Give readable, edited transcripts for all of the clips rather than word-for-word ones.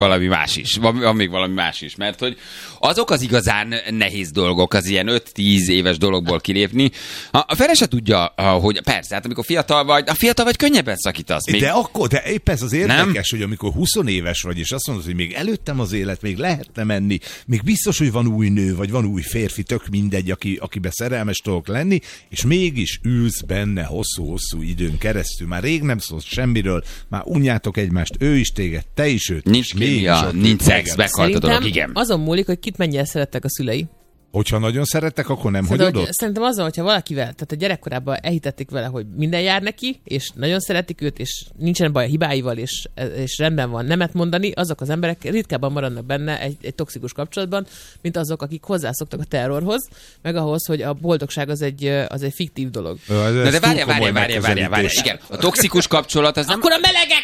valami más is. Van még valami más is, mert hogy azok az igazán nehéz dolgok, az ilyen 5-10 éves dologból kilépni. A fele se tudja, hogy persze, hát amikor fiatal vagy, könnyebben szakítasz. Még... De épp ez az érdekes, hogy amikor 20 éves vagy, és azt mondod, hogy még előttem az élet, még lehetne menni, még biztos, hogy van új nő, vagy van új férfi, tök mindegy, akibe szerelmes tudok lenni, és mégis ülsz benne hosszú-hosszú időn keresztül. Már rég nem szólsz semmiről, már unjátok egymást, ő is téged, te is őt. Nincs szex, meghalt a dolog, igen. Azon múlik, hogy kit mennyire szerettek a szülei. Hogyha nagyon szerettek, akkor nem hagyod? Szerintem azon, hogyha valakivel, tehát a gyerekkorában elhitették vele, hogy minden jár neki, és nagyon szeretik őt, és nincsen baj a hibáival, és rendben van nemet mondani, azok az emberek ritkábban maradnak benne egy toxikus kapcsolatban, mint azok, akik hozzászoktak a terrorhoz, meg ahhoz, hogy a boldogság az egy fiktív dolog. De várjál. Igen, a toxikus kapcsolat az nem... Akkor a melegek!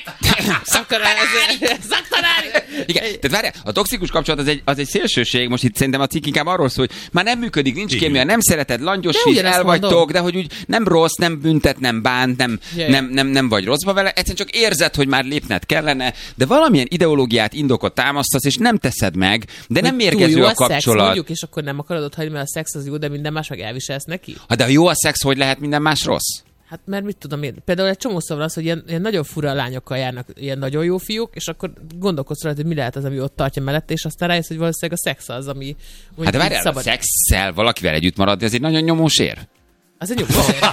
Igen, tehát várjál, a toxikus kapcsolat az egy szélsőség, most itt szerintem a cikk inkább arról szól, hogy már nem működik, nincs kémia, nem szereted, langyosít, el vagytok, de hogy úgy nem rossz, nem büntet, nem bánt, nem vagy rosszba vele, egyszerűen csak érzed, hogy már lépned kellene, de valamilyen ideológiát, indokot támasztasz, és nem teszed meg, de nem mérgező a kapcsolat. Szex, mondjuk, és akkor nem akarod hagyni, mert a szex az jó, de minden más meg elviselsz neki? De ha jó a szex, hogy lehet minden más rossz? Hát mert mit tudom én, például egy csomószor az, hogy ilyen nagyon fura lányokkal járnak, ilyen nagyon jó fiúk, és akkor gondolkodsz rajta, hogy mi lehet az, ami ott tartja mellette, és aztán rájössz, hogy valószínűleg a szex az, ami... Hát de várjál, a szexszel valakivel együtt maradni, ez egy nagyon nyomós ér. Az egy nyomós ér.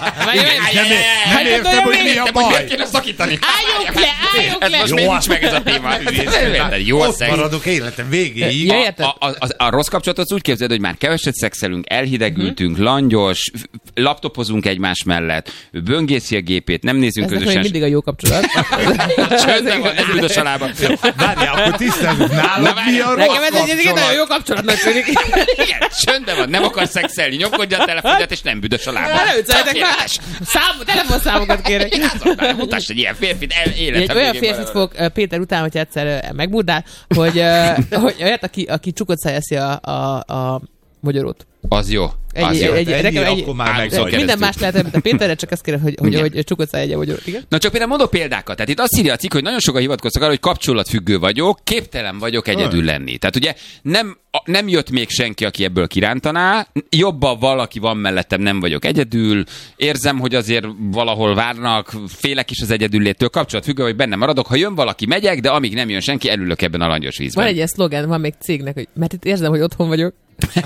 Nem értem, hogy mi a baj. Miért kéne szakítani? Álljunk le! Ez most még nincs meg ez a téma. Jó a szex. Ott maradok életem végéig. A rossz kapcsolatot úgy képzeld, hogy már keveset szexelünk, elhidegültünk, langyos, laptopozunk egymás mellett, böngészi a gépét, nem nézünk közösen. Ez mindig a jó kapcsolat. Csöndben van, ez üldös a lábam. Várjál, akkor tisztázunk nálad, mi a rossz kapcsolat? Nekem ez egy nagyon jó kapcsolatnak tűnik. Igen, csöndben van, nem akar szexelni, nyomkodja a telefonját, és nem büdös a lábam. Ne ügyeljetek már! Telefonszámokat kérek. Mutass egy ilyen férfit életem. Egy olyan férfit fogok Péter után, hogyha egyszer megburdál, hogy olyat, aki csukott szájeszi a magyarót. Az jó. Akkor már megzagy. Minden más lehet, mint a Péterre, csak ezt kérem, hogy csukott szájegye magyarót. Igen? Na csak például mondok példákat. Tehát itt azt írja a cikk, hogy nagyon sokan hivatkoztak arra, hogy kapcsolatfüggő vagyok, képtelen vagyok egyedül lenni. Tehát ugye nem jött még senki, aki ebből kirántaná, jobban valaki van mellettem, nem vagyok egyedül, érzem, hogy azért valahol várnak, félek is az egyedülléttől, kapcsolatfüggő, hogy benne maradok, ha jön valaki, megyek, de amíg nem jön senki, elülök ebben a langyos vízben. Van egy ilyen szlogán, van még cégnek, hogy mert itt érzem, hogy otthon vagyok.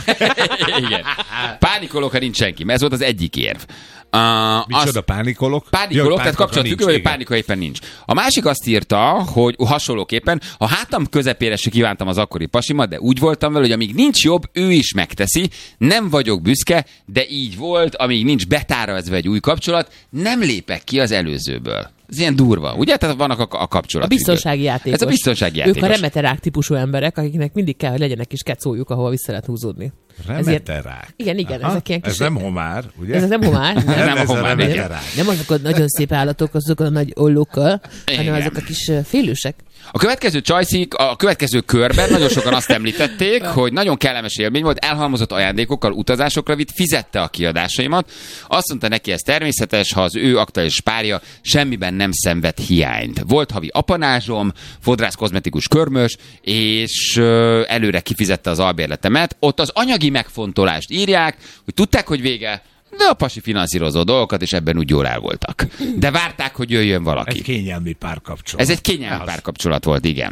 Igen. Pánikolok, ha nincs senki, mert ez volt az egyik érv. Micsoda pánikolok? Pánikolok, tehát kapcsolatfüggő, vagy pánika éppen nincs. A másik azt írta, hogy hasonlóképpen a hátam közepére se kívántam az akkori pasimat, de úgy voltam vele, hogy amíg nincs jobb, ő is megteszi, nem vagyok büszke, de így volt, amíg nincs betárazva egy új kapcsolat, nem lépek ki az előzőből. Ez ilyen durva, ugye? Tehát vannak a kapcsolat. A biztonsági játékos. Ez a biztonsági játékos. Ők a remeterák típusú emberek, akiknek mindig kell, hogy legyenek kis kecójuk, ahova vissza lehet húzódni. Remeterák. Igen, ezek ilyen kis... Ez nem homár, ugye? Ez nem homár. Nem homár. Nem azok a nagyon szép állatok, azok a nagy ollókkal, hanem azok a kis félősek. A következő csajszik, a következő körben nagyon sokan azt említették, hogy nagyon kellemes élmény volt, elhalmozott ajándékokkal utazásokra vitt, fizette a kiadásaimat. Azt mondta neki, ez természetes, ha az ő aktuális párja semmiben nem szenved hiányt. Volt havi apanázsom, fodrász kozmetikus körmös, és előre kifizette az albérletemet. Ott az anyagi megfontolást írják, hogy tudták, hogy vége, de a pasi finanszírozó dolgokat, és ebben úgy jól el voltak. De várták, hogy jöjjön valaki. Egy kényelmi párkapcsolat. Ez egy kényelmi párkapcsolat volt, igen.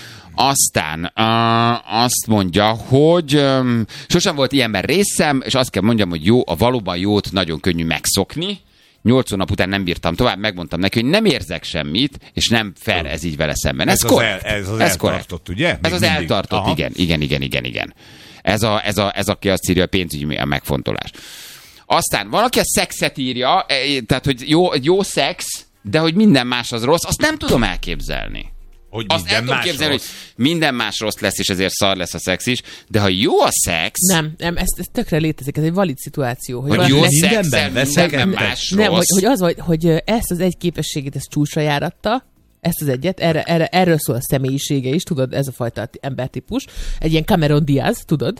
Aztán azt mondja, hogy sosem volt ilyenben részem, és azt kell mondjam, hogy jó, a valóban jót nagyon könnyű megszokni. 8 hónap után nem bírtam tovább, megmondtam neki, hogy nem érzek semmit, és nem fair ez így vele szemben. Ez korrekt. Ez az eltartott, ugye? Ez az eltartott, igen. Ez aki azt írja, a pénzügyi a megfontolás. Aztán van, aki a szexet írja, tehát, hogy jó szex, de hogy minden más az rossz, azt nem tudom elképzelni. Hogy azt el tudom képzelni, hogy minden más rossz lesz, és ezért szar lesz a szex is, de ha jó a szex... Nem, ez tökre létezik, ez egy valid szituáció. Hogy jó szexel, mindenben más nem, rossz. hogy az, hogy ezt az egy képességét, ezt csúcsra járatta, ezt az egyet, erről szól a személyisége is, tudod, ez a fajta embertípus. Egy ilyen Cameron Diaz, tudod,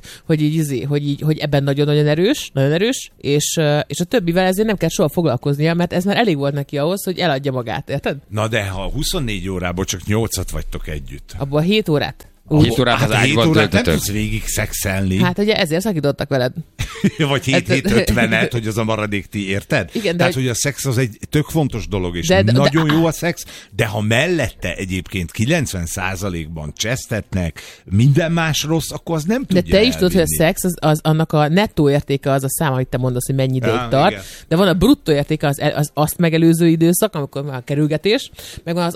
hogy ebben nagyon erős, és a többivel ezért nem kell soha foglalkoznia, mert ez már elég volt neki ahhoz, hogy eladja magát, érted? Na de ha 24 órából csak 8-at vagytok együtt. Abból 7 órát. 7 órát az ágyban töltötök. Nem tudsz végig szexelni. Hát ugye ezért szakítottak veled. Vagy 7-7-50-et, hogy az a maradék ti, érted? Igen, tehát, hogy a szex az egy tök fontos dolog, és nagyon jó a szex, de ha mellette egyébként 90%-ban csesztetnek, minden más rossz, akkor az nem tudja De te is tudod, hogy a szex, az annak a nettó értéke az a szám, amit te mondasz, hogy mennyi ideig tart, igen. De van a bruttó értéke, az azt megelőző időszak, amikor már a kerülgetés, meg van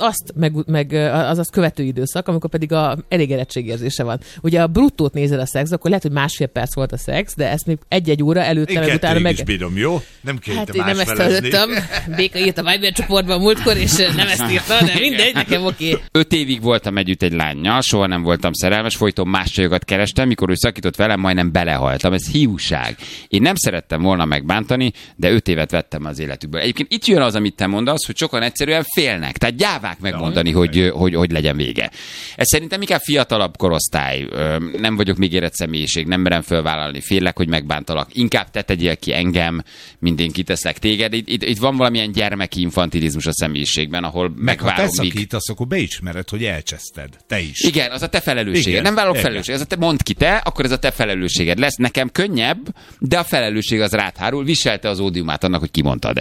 az azt követő időszak, amikor pedig elég érettségérzése van. Ugye a bruttót nézel a szex, akkor lehet, hogy 1,5 perc volt a szex, de ezt még 1 óra előtte, meg utána meg... Én bírom, jó? Nem kértem hát én nem ezt hallottam. Béka írt a Viber csoportban múltkor, és nem ezt írta, de mindegy, nekem oké. 5 évig voltam együtt egy lánnyal, soha nem voltam szerelmes, folyton más csajokat kerestem, mikor ő szakított velem, majdnem belehaltam. Ez hiúság. Én nem szerettem volna megbántani, de 5 évet vettem az életükből. Egyébként itt jön az, amit te mondasz, hogy sokan egyszerűen félnek, tehát gyávák megmondani, hogy legyen vége. Ez szerintem inkább fiatalabb korosztály. Nem vagyok még érett személyiség, nem merem fölvállalni, félek, hogy megbántalak. Inkább te tegyél ki engem, mint én kiteszlek téged. Itt van valamilyen gyermeki infantilizmus a személyiségben, ahol megvárom. Ha te szakítasz, akkor beismered, hogy elcseszted. Te is. Igen, az a te felelősséged. Igen, nem vállalok felelősséget. Mondd ki te, akkor ez a te felelősséged lesz. Nekem könnyebb, de a felelősség az rád hárul. Viselte az ódiumát annak, hogy kimondtad.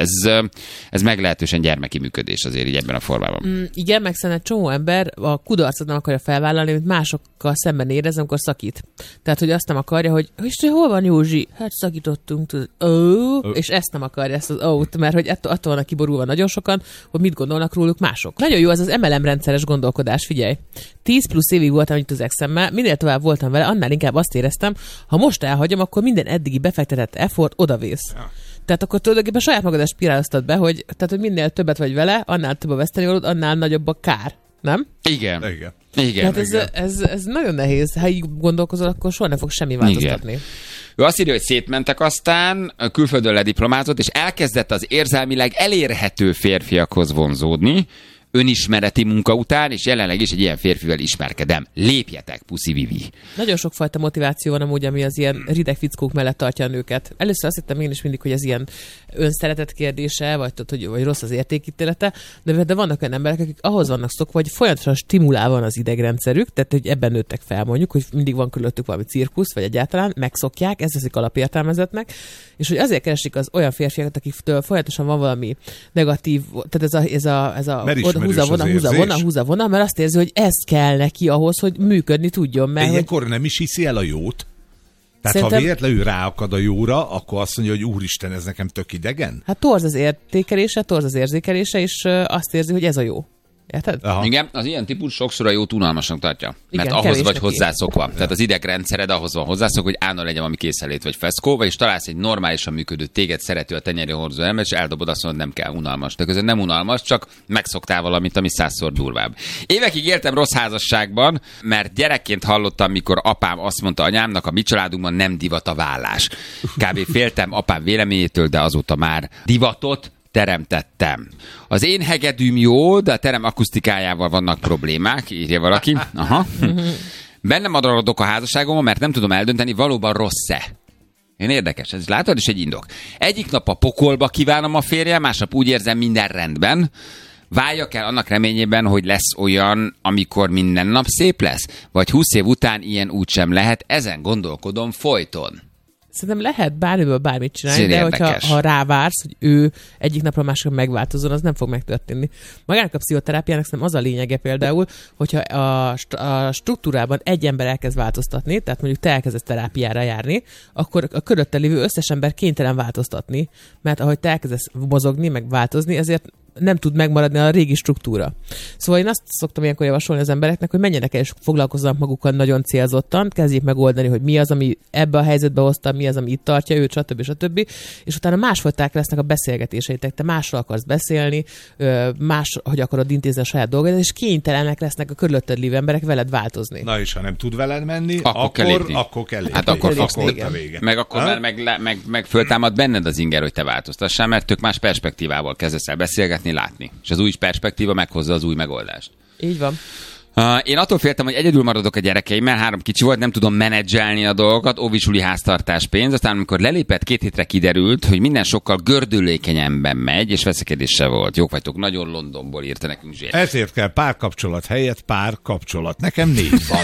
Ez meglehetősen gyermeki működés azért így ebben a formában. Igen, meg szerintem csomó ember a kudarcot nem akarja felvállalni, mint másokkal szemben érez, amikor szakít. Tehát, hogy azt nem akarja, hogy hol van Józsi? Hát szakítottunk, tudod. És ezt nem akarja, ezt az ót, mert hogy attól vannak kiborulva nagyon sokan, hogy mit gondolnak róluk mások. Nagyon jó az MLM rendszeres gondolkodás, figyelj. 10+ évig voltam itt az exemmel, minél tovább voltam vele, annál inkább azt éreztem, ha most elhagyom, akkor minden eddigi befektetett effort odavész. Ja. Tehát akkor tulajdonképpen saját magadat spiráloztad be, hogy minél többet vagy vele, annál több a vesztenivalód, annál nagyobb a kár. Nem? Igen. Tehát ez nagyon nehéz. Ha így gondolkozol, akkor soha nem fog semmi változtatni. Igen. Ő azt írja, hogy szétmentek aztán, külföldön lediplomázott, és elkezdett az érzelmileg elérhető férfiakhoz vonzódni, önismereti munka után, és jelenleg is egy ilyen férfivel ismerkedem. Lépjetek, puszi Vivi. Nagyon sokfajta motiváció van amúgy, ami az ilyen rideg fickók mellett tartja a nőket. Először azt hittem én is mindig, hogy ez ilyen önszeretet kérdése, vagy rossz az értékítélete, de vannak olyan emberek, akik ahhoz vannak szokva, hogy folyamatosan stimulálva van az idegrendszerük, tehát hogy ebben nőttek fel mondjuk, hogy mindig van körülöttük valami cirkusz, vagy egyáltalán megszokják, ezt teszik alapértelmezetnek, és hogy azért keresik az olyan férfiakat, akiktől folyamatosan van valami negatív, tehát ez a húza vona, mert azt érzi, hogy ez kell neki ahhoz, hogy működni tudjon. Mert ilyenkor nem is hiszi el a jót? Tehát szerintem, ha véletlenül ráakad a jóra, akkor azt mondja, hogy úristen, ez nekem tök idegen? Hát torz az értékelése, torz az érzékelése, és azt érzi, hogy ez a jó. Érted? Aha. Igen, az ilyen típus sokszor a jót unalmasnak tartja. Igen, mert ahhoz vagy hozzászokva. Ja. Tehát az idegrendszered ahhoz van hozzászokva, hogy állandóan legyen valami készenlét vagy feszkó, vagyis találsz egy normálisan működő, téged szerető a tenyeri hordozó ember, és eldobod, azt mondod, nem kell unalmas. De közben nem unalmas, csak megszoktál valamit, ami 100-szor durvább. Évekig éltem rossz házasságban, mert gyerekként hallottam, mikor apám azt mondta anyámnak, a mi családunkban nem divat a vállás. Kb. Féltem apám véleményétől, de azóta már divatot teremtettem. Az én hegedűm jó, de a terem akusztikájával vannak problémák, írja valaki. Aha. Bennem adaladok a házasságomban, mert nem tudom eldönteni, valóban rossz-e. Én érdekes, ez látod, is egy indok. Egyik nap a pokolba kívánom a férjem, másnap úgy érzem, minden rendben. Váljak el annak reményében, hogy lesz olyan, amikor minden nap szép lesz? Vagy 20 év után ilyen úgysem lehet, ezen gondolkodom folyton. Szerintem lehet bármiből bármit csinálni, de hogyha rávársz, hogy ő egyik napra másikra megváltozzon, az nem fog megtörténni. Magának a pszichoterápiának szerintem az a lényege például, hogyha a struktúrában egy ember elkezd változtatni, tehát mondjuk te elkezdesz terápiára járni, akkor a körülötted lévő összes ember kénytelen változtatni, mert ahogy te elkezdesz mozogni, meg változni, ezért nem tud megmaradni a régi struktúra. Szóval én azt szoktam ilyenkor javasolni az embereknek, hogy menjenek el és foglalkozzanak magukkal nagyon célzottan, kezdjék megoldani, hogy mi az, ami ebbe a helyzetbe hozta, mi az, ami itt tartja őt, stb. És utána másfajták lesznek a beszélgetéseitek. Te másról akarsz beszélni, más, hogy akarod intézni a saját dolgodat, és kénytelenek lesznek a körülötted lévő emberek veled változni. Na és ha nem tud veled menni, akkor kell lépni. Hát akkor fogsz lépni. Meg akkor meg föltámad benned az inger, hogy te változtassál, mert tök más perspektívával kezdesz el beszélgetni, szeretné látni. És az új perspektíva meghozza az új megoldást. Így van. Én attól féltem, hogy egyedül maradok a gyerekeimmel, 3 kicsi volt, nem tudom menedzselni a dolgokat, óvisuli háztartás pénz, aztán amikor lelépett 2 hétre kiderült, hogy minden sokkal gördülékenyebben megy, és veszekedése volt. Jók vagytok, nagyon Londonból írta nekünk Zsér. Ezért kell párkapcsolat helyett párkapcsolat. Nekem 4 van.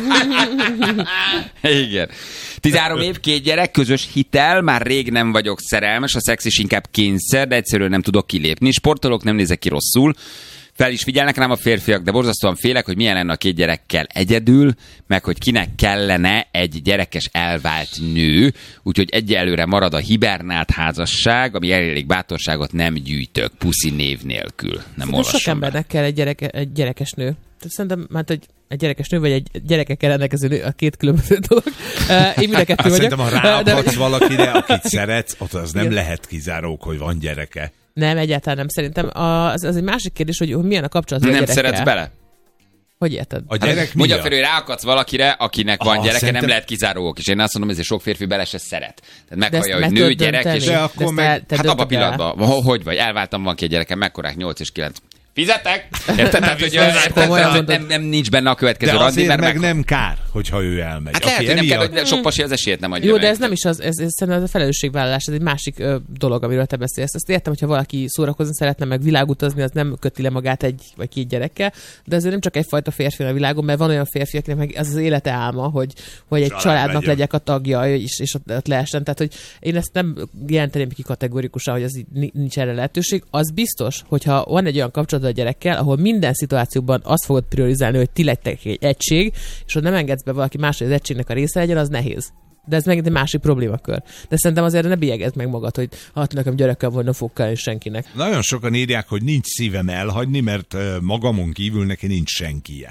Igen. 13 év, 2 gyerek, közös hitel, már rég nem vagyok szerelmes, a szex is inkább kényszer, de egyszerűen nem tudok kilépni. Sportolok, nem nézek ki rosszul. Fel is figyelnek rám a férfiak, de borzasztóan félek, hogy milyen lenne a 2 gyerekkel egyedül, meg hogy kinek kellene egy gyerekes elvált nő, úgyhogy egyelőre marad a hibernált házasság, ami elég bátorságot nem gyűjtök, puszi név nélkül. Nem olvasom. Sok embernek kell egy gyerekes nő. Szerintem már, hogy egy gyerekes nő, vagy egy gyerekekkel rendelkező nő, a 2 különböző dolog. Én mind a 2 vagyok. Szerintem, ha ráadhatsz valakire, akit szeretsz, ott az nem lehet kizárók, hogy van gyereke. Nem, egyáltalán nem. Szerintem az egy másik kérdés, hogy milyen a kapcsolat a gyerekkel. Nem szeretsz bele? Hogy érted? A gyerek mondja fel, hogy ráakadsz valakire, akinek van gyereke, szerintem... nem lehet kizárók. És én azt mondom, hogy sok férfi bele se szeret. Tehát meghallja, hogy nő, gyerek, és... De akkor meg... Hát abban a pillanatban, hogy vagy, elváltam, van 2 gyerekem, mekkorák, 8 és 9. Fizetek? Érted? Tehát, hogy nem nincs benne a következő randi, mert azért meg nem kár, hogyha ő elmegy. Hát lehet, hogy nem kell, hogy sok pasi az esélyt nem adja. Jó, de ez nem is az, ez szerintem a felelősségvállalás, ez egy másik dolog, amiről te beszélsz. Azt értem, hogyha valaki szórakozni szeretne, meg világutazni, az nem köti le magát 1 vagy 2 gyerekkel, de azért nem csak egyfajta férfi a világon, mert van olyan férfi, akinek meg az élete álma, hogy egy családnak legyek a tagja, és ott lehessen. Tehát, hogy én ezt nem jelenteném ki kategorikusan, hogy az nincs erre lehetőség. Az biztos, hogyha van egy olyan kapcsolat a gyerekkel, ahol minden szituációban azt fogod priorizálni, hogy ti lettek egy egység, és ha nem engedsz be valaki más, hogy az egységnek a része legyen, az nehéz. De ez megint egy másik problémakör. De szerintem azért ne bélyegezd meg magad, hogy hát nekem gyerekkel volna fog kelleni senkinek. Nagyon sokan írják, hogy nincs szívem elhagyni, mert magamon kívül neki nincs senkije.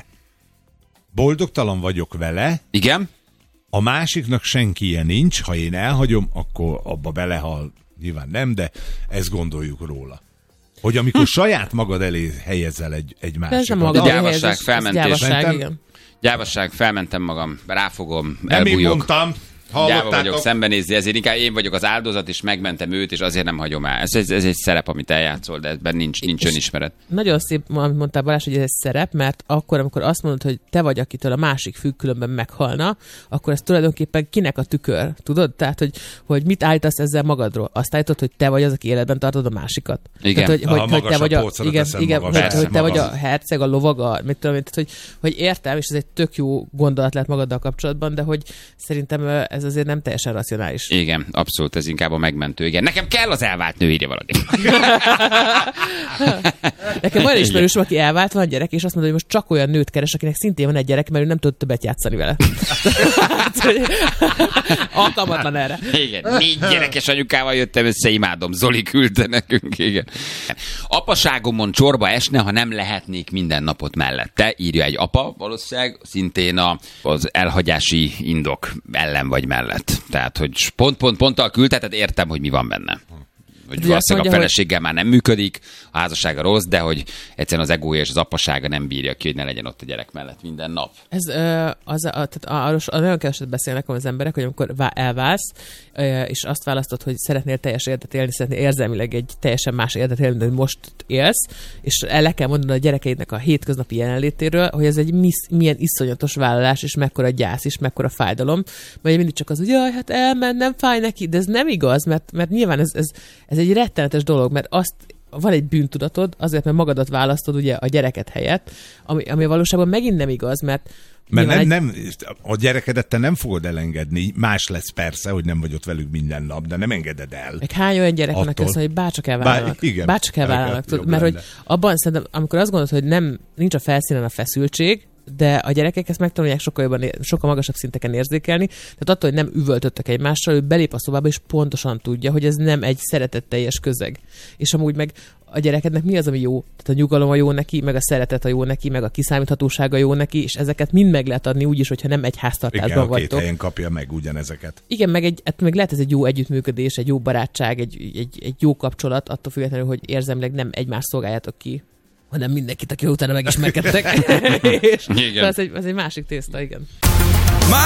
Boldogtalan vagyok vele. Igen. A másiknak senkije nincs, ha én elhagyom, akkor abba belehal. Nyilván nem, de ezt gondoljuk róla. Hogy amikor saját magad elé helyezel egy másikat. Gyávasság, felmentés. Gyávasság, felmentem magam, ráfogom, nem elbújok. Nem én mondtam. Gyáva vagyok szembenézni, ezért inkább én vagyok az áldozat, és megmentem őt, és azért nem hagyom el. Ez egy szerep, amit eljátszol, de ebben nincs önismeret. Nagyon szép, amit mondtál Balázs, hogy ez egy szerep, mert akkor, amikor azt mondod, hogy te vagy, akitől a másik függ, különben meghalna, akkor ez tulajdonképpen kinek a tükör, tudod? Tehát, hogy mit állítasz ezzel magadról? Azt állítod, hogy te vagy az, aki életben tartod a másikat. Igen. Tehát, hogy te vagy hogy te vagy a herceg, a lovag, mit tudom, hogy értem, és ez egy tök jó gondolat lehet magaddal kapcsolatban, de hogy szerintem ez azért nem teljesen racionális. Igen, abszolút, ez inkább a megmentő. Igen, nekem kell az elvált nő, írja valaki. Nekem olyan ismerősöm, aki elvált, van gyerek, és azt mondja, hogy most csak olyan nőt keres, akinek szintén van egy gyerek, mert ő nem tud többet játszani vele. Alkalmatlan erre. Igen, 4 gyerekes anyukával jöttem össze, imádom. Zoli küldte nekünk, igen. Apaságomon csorba esne, ha nem lehetnék minden napot mellette, írja egy apa, valószínűleg szintén az elhagyási indok ellen vagy mellett. Tehát, hogy ponttal küldte, tehát értem, hogy mi van benne. Hogy valószínűleg a feleséggel már nem működik, a házassága rossz, de hogy egyszerűen az egója és az apasága nem bírja ki, hogy ne legyen ott a gyerek mellett minden nap. Ez arról nagyon keveset beszélnek az emberek, hogy amikor elválsz, és azt választod, hogy szeretnél teljes életet élni, szeretnél érzelmileg egy teljesen más életet élni, hogy most élsz, és el kell mondani a gyerekeidnek a hétköznapi jelenlétéről, hogy ez egy milyen iszonyatos vállalás, és mekkora gyász, és mekkora fájdalom, mert mindig csak az, hogy jaj, hát elment, nem fáj neki, de ez nem igaz, mert nyilván ez egy rettenetes dolog, mert van egy bűntudatod, azért, mert magadat választod ugye a gyereket helyett, ami a valóságban megint nem igaz, mert nem, a gyerekedet te nem fogod elengedni, más lesz persze, hogy nem vagy ott velük minden nap, de nem engeded el. Meg hány olyan gyerek van, aki azt mondja, hogy bárcsak elvállalnak. Mert hogy abban szerintem, amikor azt gondolod, hogy nincs a felszínen a feszültség, de a gyerekek ezt megtanulják sokkal magasabb szinteken érzékelni, tehát attól, hogy nem üvöltöttek egymással, ő belép a szobába, és pontosan tudja, hogy ez nem egy szeretetteljes közeg. És amúgy meg a gyerekednek mi az, ami jó? Tehát a nyugalom a jó neki, meg a szeretet a jó neki, meg a kiszámíthatósága jó neki, és ezeket mind meg lehet adni úgy is, hogyha nem egy háztartásban vagytok. Igen, a 2 helyen kapja meg ugyanezeket. Igen, meg lehet ez egy jó együttműködés, egy jó barátság, egy jó kapcsolat, attól függetlenül, hogy érzelmileg nem egymást szolgáljátok ki, hanem mindenkit, aki utána megismerkedtek. Ez egy másik tészta, igen.